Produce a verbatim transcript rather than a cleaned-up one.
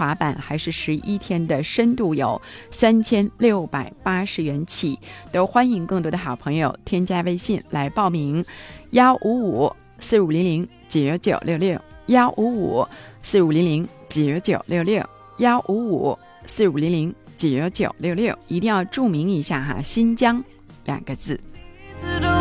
滑板还是十一天的深度游，三千六百八十元起，都欢迎更多的好朋友添加微信来报名，幺五五四五零零九九六六，幺五五四五零零九九六六，幺五五四五零零九九六六，一定要注明一下哈，新疆两个字。